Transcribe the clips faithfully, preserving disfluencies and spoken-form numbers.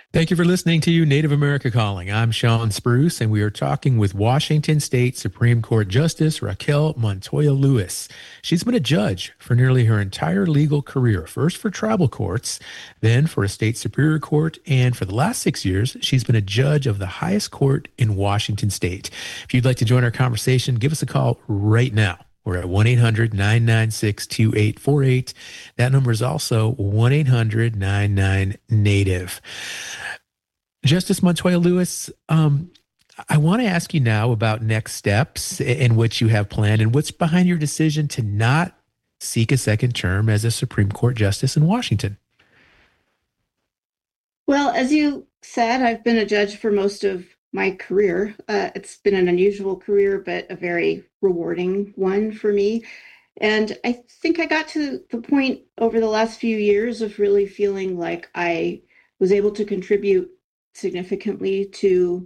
Thank you for listening to Native America Calling. I'm Sean Spruce, and we are talking with Washington State Supreme Court Justice Raquel Montoya Lewis. She's been a judge for nearly her entire legal career, first for tribal courts, then for a state superior court, and for the last six years, she's been a judge of the highest court in Washington State. If you'd like to join our conversation, give us a call right now. We're at one eight hundred nine nine six two eight four eight. That number is also one eight hundred nine nine native. Justice Montoya Lewis, um, I want to ask you now about next steps and what you have planned and what's behind your decision to not seek a second term as a Supreme Court justice in Washington. Well, as you said, I've been a judge for most of my career. Uh, it's been an unusual career, but a very rewarding one for me. And I think I got to the point over the last few years of really feeling like I was able to contribute significantly to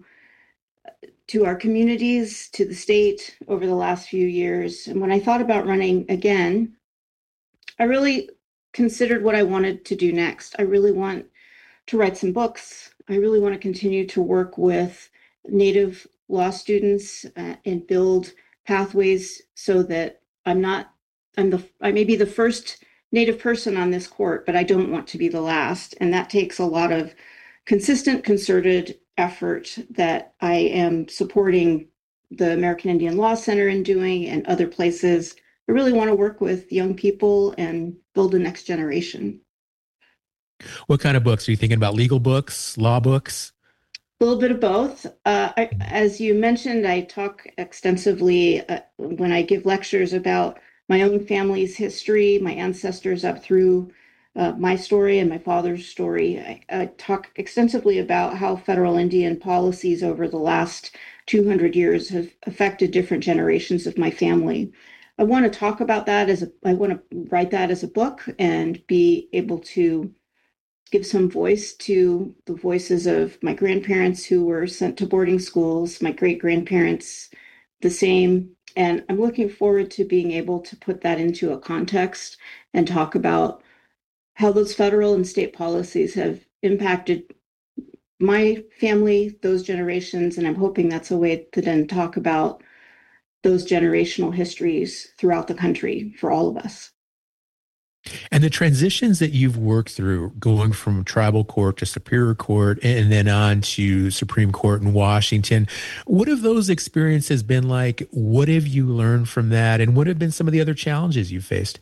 to our communities, to the state over the last few years. And when I thought about running again, I really considered what I wanted to do next. I really want to write some books. I really want to continue to work with Native law students uh, and build pathways so that I'm not, I'm the, I may be the first Native person on this court, but I don't want to be the last. And that takes a lot of consistent, concerted effort that I am supporting the American Indian Law Center in doing and other places. I really want to work with young people and build the next generation. What kind of books? Are you thinking about legal books, law books? A little bit of both. Uh, I, as you mentioned, I talk extensively uh, when I give lectures about my own family's history, my ancestors up through uh, my story and my father's story. I, I talk extensively about how federal Indian policies over the last two hundred years have affected different generations of my family. I want to talk about that as a, I want to write that as a book and be able to give some voice to the voices of my grandparents who were sent to boarding schools, my great grandparents, the same. And I'm looking forward to being able to put that into a context and talk about how those federal and state policies have impacted my family, those generations. And I'm hoping that's a way to then talk about those generational histories throughout the country for all of us. And the transitions that you've worked through, going from tribal court to superior court and then on to Supreme Court in Washington, what have those experiences been like? What have you learned from that? And what have been some of the other challenges you've faced?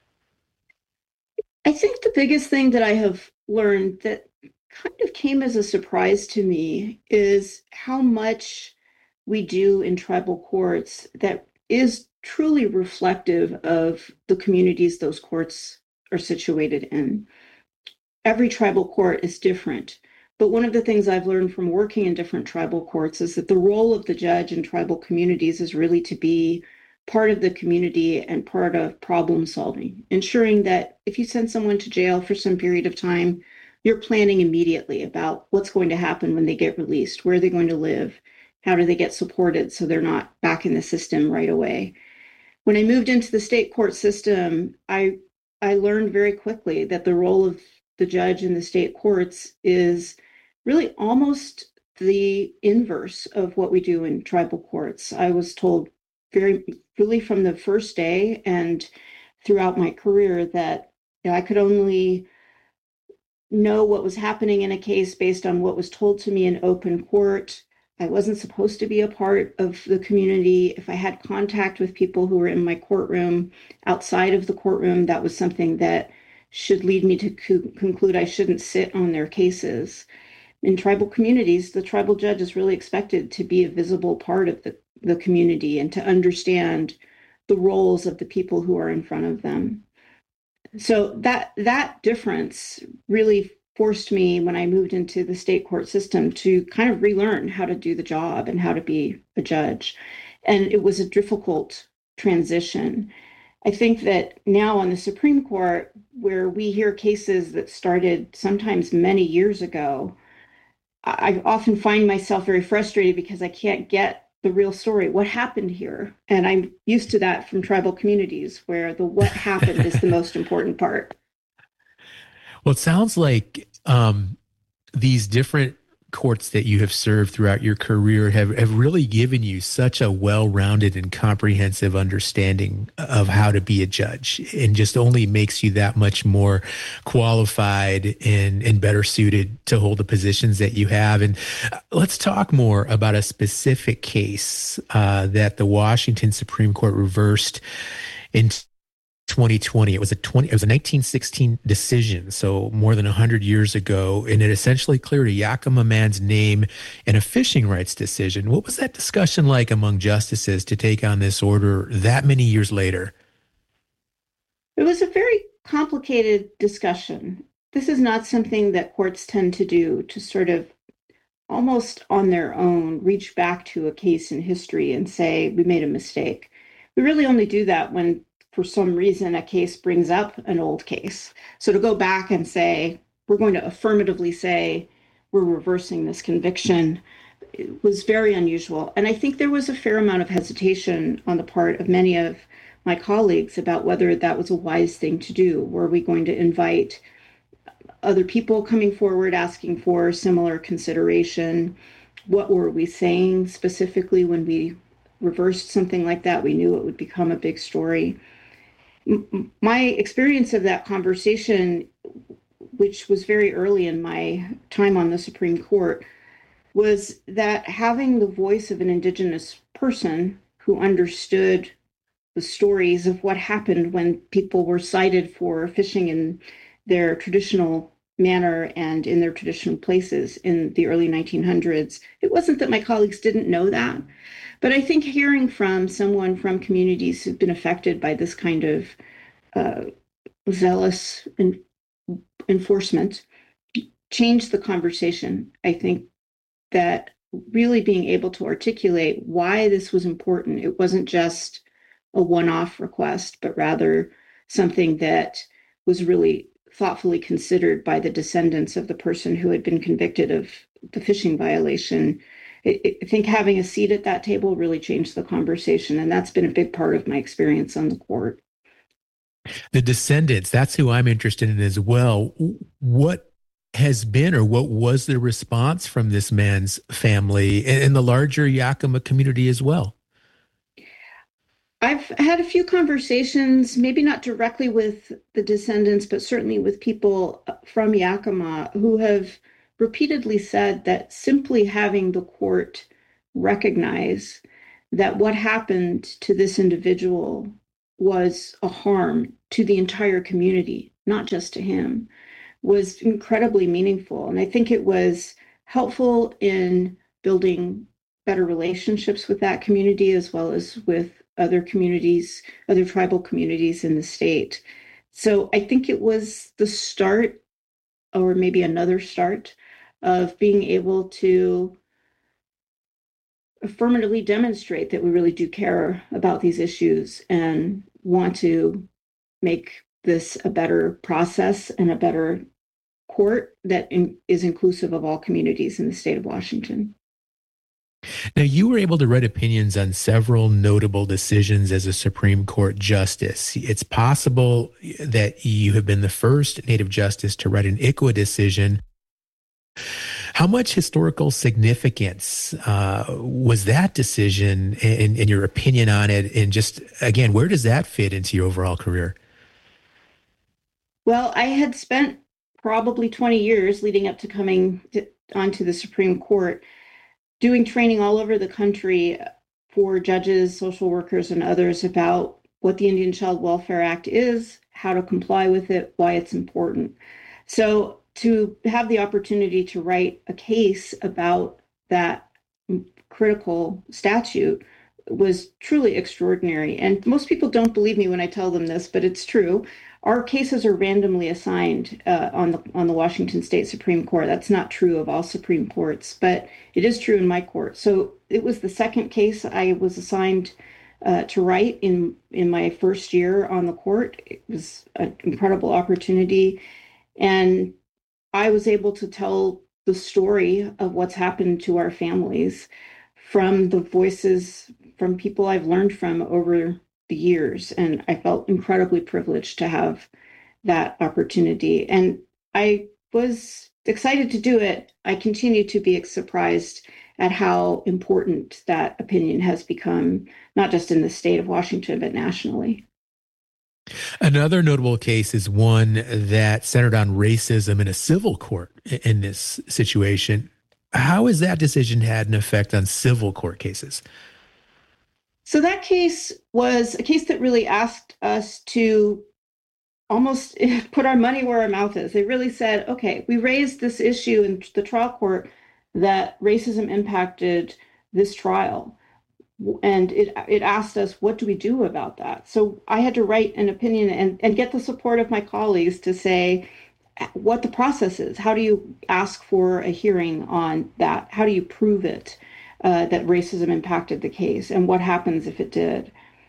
I think the biggest thing that I have learned that kind of came as a surprise to me is how much we do in tribal courts that is truly reflective of the communities those courts are situated in. Every tribal court is different, but one of the things I've learned from working in different tribal courts is that the role of the judge in tribal communities is really to be part of the community and part of problem solving, ensuring that if you send someone to jail for some period of time, you're planning immediately about what's going to happen when they get released, where are they going to live, how do they get supported so they're not back in the system right away. When I moved into the state court system, I I learned very quickly that the role of the judge in the state courts is really almost the inverse of what we do in tribal courts. I was told very really from the first day and throughout my career that you know, I could only know what was happening in a case based on what was told to me in open court. I wasn't supposed to be a part of the community. If I had contact with people who were in my courtroom outside of the courtroom, that was something that should lead me to co- conclude I shouldn't sit on their cases. In tribal communities, the tribal judge is really expected to be a visible part of the, the community and to understand the roles of the people who are in front of them. So that that difference really forced me when I moved into the state court system to kind of relearn how to do the job and how to be a judge. And it was a difficult transition. I think that now on the Supreme Court, where we hear cases that started sometimes many years ago, I often find myself very frustrated because I can't get the real story. What happened here? And I'm used to that from tribal communities where the what happened is the most important part. Well, it sounds like um, these different courts that you have served throughout your career have, have really given you such a well-rounded and comprehensive understanding of how to be a judge, and just only makes you that much more qualified and, and better suited to hold the positions that you have. And let's talk more about a specific case uh, that the Washington Supreme Court reversed in twenty twenty. It was a twenty. It was a nineteen sixteen decision, so more than a hundred years ago, and it essentially cleared a Yakima man's name in a fishing rights decision. What was that discussion like among justices to take on this order that many years later? It was a very complicated discussion. This is not something that courts tend to do, to sort of almost on their own reach back to a case in history and say we made a mistake. We really only do that when, for some reason, a case brings up an old case. So to go back and say, we're going to affirmatively say we're reversing this conviction, it was very unusual. And I think there was a fair amount of hesitation on the part of many of my colleagues about whether that was a wise thing to do. Were we going to invite other people coming forward asking for similar consideration? What were we saying specifically when we reversed something like that? We knew it would become a big story. My experience of that conversation, which was very early in my time on the Supreme Court, was that having the voice of an Indigenous person who understood the stories of what happened when people were cited for fishing in their traditional manner and in their traditional places in the early nineteen hundreds. It wasn't that my colleagues didn't know that, but I think hearing from someone from communities who've been affected by this kind of uh, zealous en- enforcement changed the conversation. I think that really being able to articulate why this was important, it wasn't just a one-off request, but rather something that was really thoughtfully considered by the descendants of the person who had been convicted of the fishing violation. I, I think having a seat at that table really changed the conversation, and that's been a big part of my experience on the court. The descendants, that's who I'm interested in as well. What has been, or what was the response from this man's family and the larger Yakima community as well? I've had a few conversations, maybe not directly with the descendants, but certainly with people from Yakima who have repeatedly said that simply having the court recognize that what happened to this individual was a harm to the entire community, not just to him, was incredibly meaningful. And I think it was helpful in building better relationships with that community, as well as with other communities, other tribal communities in the state. So I think it was the start, or maybe another start, of being able to affirmatively demonstrate that we really do care about these issues and want to make this a better process and a better court that in, is inclusive of all communities in the state of Washington. Now, you were able to write opinions on several notable decisions as a Supreme Court justice. It's possible that you have been the first Native justice to write an I C W A decision. How much historical significance uh, was that decision, and, and your opinion on it? And just, again, where does that fit into your overall career? Well, I had spent probably twenty years leading up to coming to, onto the Supreme Court doing training all over the country for judges, social workers, and others about what the Indian Child Welfare Act is, how to comply with it, why it's important. So to have the opportunity to write a case about that critical statute was truly extraordinary. And most people don't believe me when I tell them this, but it's true. Our cases are randomly assigned uh, on the on the Washington State Supreme Court. That's not true of all Supreme Courts, but it is true in my court. So it was the second case I was assigned uh, to write in in my first year on the court. It was an incredible opportunity, and I was able to tell the story of what's happened to our families from the voices from people I've learned from over the years. And I felt incredibly privileged to have that opportunity. And I was excited to do it, I continue to be surprised at how important that opinion has become, not just in the state of Washington, but nationally. Another notable case is one that centered on racism in a civil court in this situation. How has that decision had an effect on civil court cases? So that case was a case that really asked us to almost put our money where our mouth is. They really said, okay, we raised this issue in the trial court that racism impacted this trial. And it it asked us, what do we do about that? So I had to write an opinion and, and get the support of my colleagues to say what the process is. How do you ask for a hearing on that? How do you prove it, uh, that racism impacted the case? And what happens if it did?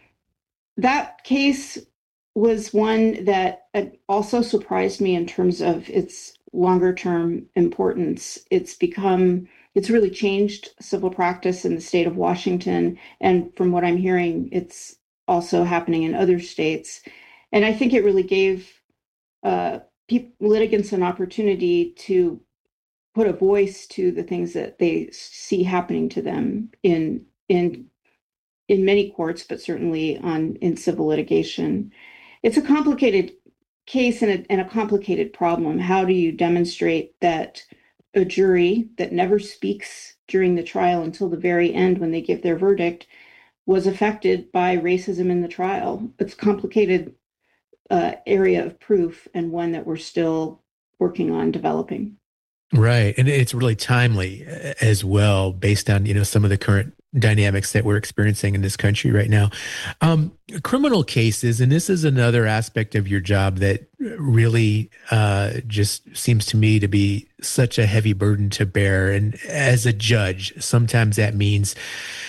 That case was one that also surprised me in terms of its longer term importance. It's become, it's really changed civil practice in the state of Washington. And from what I'm hearing, it's also happening in other states. And I think it really gave uh, people, litigants an opportunity to put a voice to the things that they see happening to them in in in many courts, but certainly on in civil litigation. It's a complicated case and a, and a complicated problem. How do you demonstrate that a jury that never speaks during the trial until the very end when they give their verdict was affected by racism in the trial? It's a complicated uh, area of proof, and one that we're still working on developing. Right. And it's really timely as well, based on, you know, some of the current dynamics that we're experiencing in this country right now. Um, criminal cases, and this is another aspect of your job that really uh, just seems to me to be such a heavy burden to bear. And as a judge, sometimes that means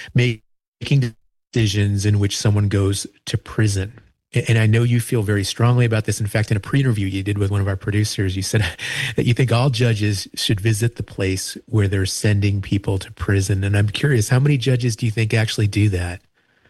making decisions in which someone goes to prison. And I know you feel very strongly about this. In fact, in a pre-interview you did with one of our producers, you said that you think all judges should visit the place where they're sending people to prison. And I'm curious, how many judges do you think actually do that?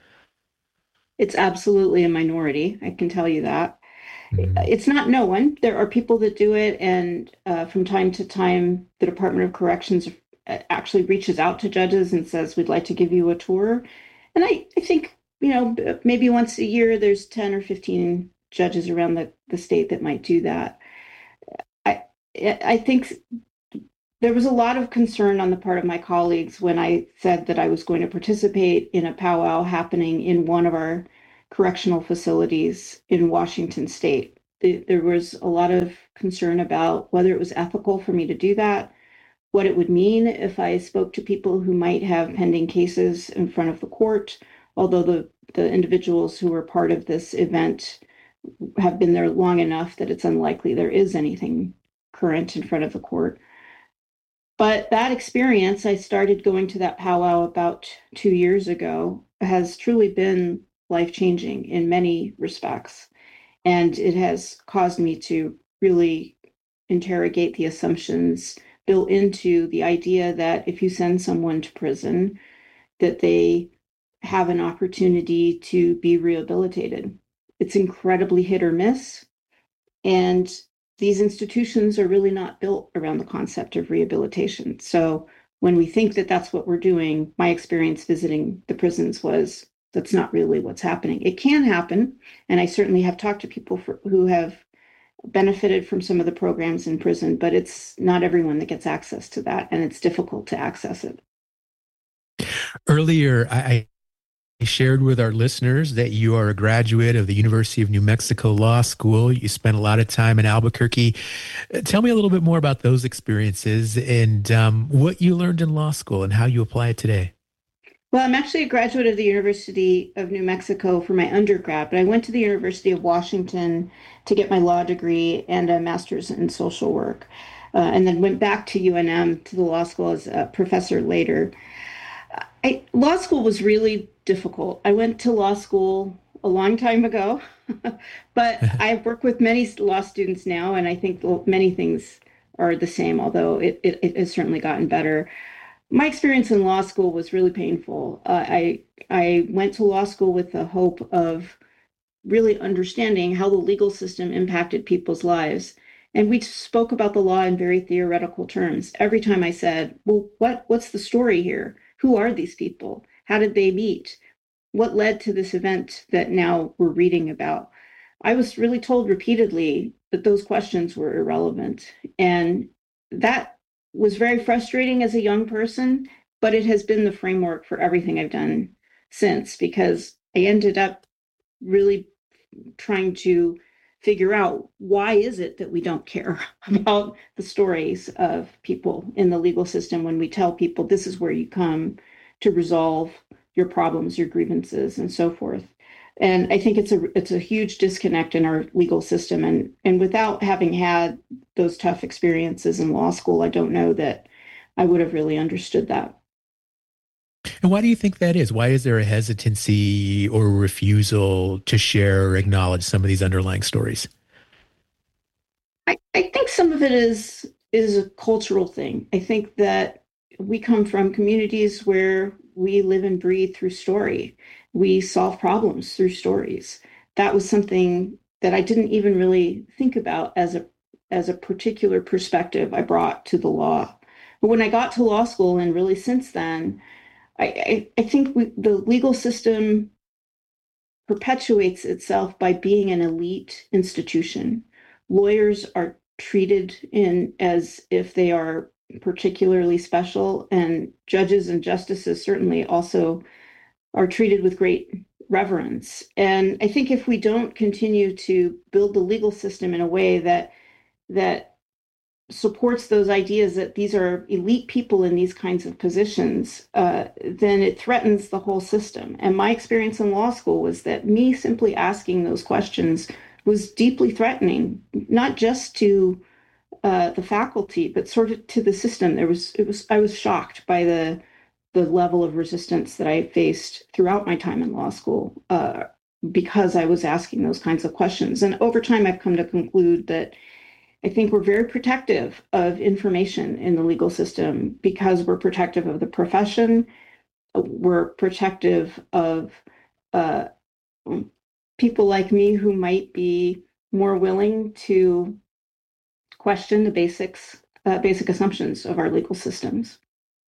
It's absolutely a minority, I can tell you that. Mm. It's not no one. There are people that do it, and uh, from time to time, the Department of Corrections actually reaches out to judges and says, we'd like to give you a tour. And I, I think you know, maybe once a year, there's ten or fifteen judges around the, the state that might do that. I, I think there was a lot of concern on the part of my colleagues when I said that I was going to participate in a powwow happening in one of our correctional facilities in Washington state. There was a lot of concern about whether it was ethical for me to do that, what it would mean if I spoke to people who might have pending cases in front of the court, although the, the individuals who were part of this event have been there long enough that it's unlikely there is anything current in front of the court. But that experience, I started going to that powwow about two years ago, has truly been life-changing in many respects. And it has caused me to really interrogate the assumptions built into the idea that if you send someone to prison, that they have an opportunity to be rehabilitated. It's incredibly hit or miss. And these institutions are really not built around the concept of rehabilitation. So when we think that that's what we're doing, my experience visiting the prisons was that's not really what's happening. It can happen. And I certainly have talked to people for, who have benefited from some of the programs in prison, but it's not everyone that gets access to that. And it's difficult to access it. Earlier, I, I shared with our listeners that you are a graduate of the University of New Mexico Law School. You spent a lot of time in Albuquerque. Tell me a little bit more about those experiences and um, what you learned in law school and how you apply it today. Well, I'm actually a graduate of the University of New Mexico for my undergrad, but I went to the University of Washington to get my law degree and a master's in social work, uh, and then went back to U N M to the law school as a professor later. I, law school was really difficult. I went to law school a long time ago, but I work with many law students now, and I think many things are the same, although it, it, it has certainly gotten better. My experience in law school was really painful. Uh, I I went to law school with the hope of really understanding how the legal system impacted people's lives. And we spoke about the law in very theoretical terms. Every time I said, well, what, what's the story here? Who are these people? How did they meet? What led to this event that now we're reading about? I was really told repeatedly that those questions were irrelevant. And that was very frustrating as a young person, but it has been the framework for everything I've done since, because I ended up really trying to figure out, why is it that we don't care about the stories of people in the legal system when we tell people this is where you come to resolve your problems, your grievances, and so forth. And I think it's a it's a huge disconnect in our legal system. And, and without having had those tough experiences in law school, I don't know that I would have really understood that. And why do you think that is? Why is there a hesitancy or refusal to share or acknowledge some of these underlying stories? I, I think some of it is is a cultural thing. I think that we come from communities where we live and breathe through story. We solve problems through stories. That was something that I didn't even really think about as a as a particular perspective I brought to the law. But when I got to law school, and really since then, I, I, I think we, the legal system perpetuates itself by being an elite institution. Lawyers are treated in as if they are particularly special, and judges and justices certainly also are treated with great reverence. And I think if we don't continue to build the legal system in a way that that supports those ideas that these are elite people in these kinds of positions, uh, then it threatens the whole system. And my experience in law school was that me simply asking those questions was deeply threatening, not just to uh, the faculty, but sort of to the system. There was, it was, I was shocked by the the level of resistance that I faced throughout my time in law school uh, because I was asking those kinds of questions. And over time, I've come to conclude that I think we're very protective of information in the legal system because we're protective of the profession. We're protective of uh, people like me who might be more willing to question the basics, uh, basic assumptions of our legal systems.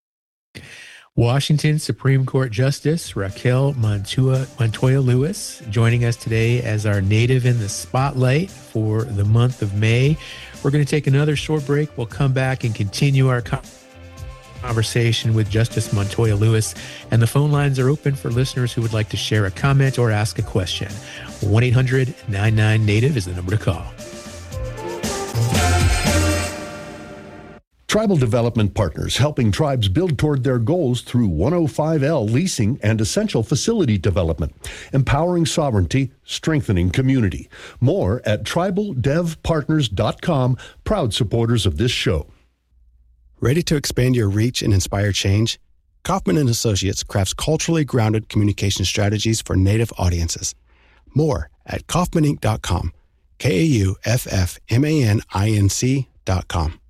Washington Supreme Court Justice Raquel Montoya, Montoya Lewis joining us today as our native in the spotlight for the month of May. We're going to take another short break. We'll come back and continue our conversation with Justice Montoya Lewis. And the phone lines are open for listeners who would like to share a comment or ask a question. one eight hundred nine nine native is the number to call. Tribal Development Partners, helping tribes build toward their goals through one oh five L leasing and essential facility development, empowering sovereignty, strengthening community. More at tribal dev partners dot com, proud supporters of this show. Ready to expand your reach and inspire change? Kaufman and Associates crafts culturally grounded communication strategies for Native audiences. More at kaufman inc dot com, K A U F F M A N I N C dot com.